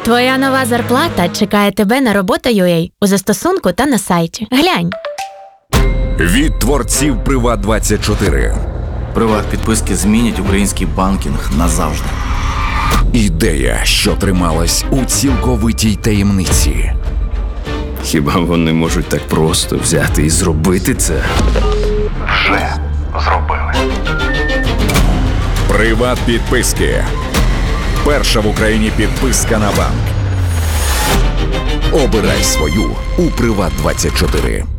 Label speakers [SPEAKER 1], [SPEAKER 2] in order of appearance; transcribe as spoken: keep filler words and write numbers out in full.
[SPEAKER 1] Твоя нова зарплата чекає тебе на робота точка ю а у застосунку та на сайті. Глянь.
[SPEAKER 2] Від творців Приват двадцять чотири.
[SPEAKER 3] Приват-підписки змінять український банкінг назавжди.
[SPEAKER 2] Ідея, що трималась у цілковитій таємниці.
[SPEAKER 4] Хіба вони можуть так просто взяти і зробити це?
[SPEAKER 5] Вже зробили.
[SPEAKER 2] Приват підписки. Перша в Україні підписка на банк. Обирай свою у Приват двадцять чотири.